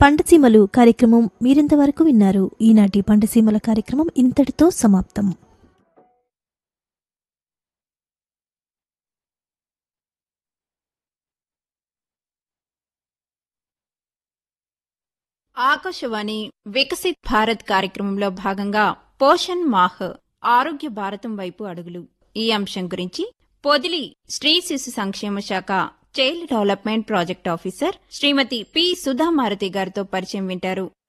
పంటసీమలు కార్యక్రమం మీరింతవరకు విన్నారు. ఈనాటి పంటసీమల కార్యక్రమం ఇంతటితో సమాప్తం. ఆకాశవాణి వికసిత్ భారత్ కార్యక్రమంలో భాగంగా పోషణ్ మాహ్ ఆరోగ్య భారతం వైపు అడుగులు ఈ అంశం గురించి పొదిలి స్త్రీ శిశు సంక్షేమ శాఖ చైల్డ్ డెవలప్మెంట్ ప్రాజెక్ట్ ఆఫీసర్ శ్రీమతి పి. సుధామారతి గారితో పరిచయం వింటారు.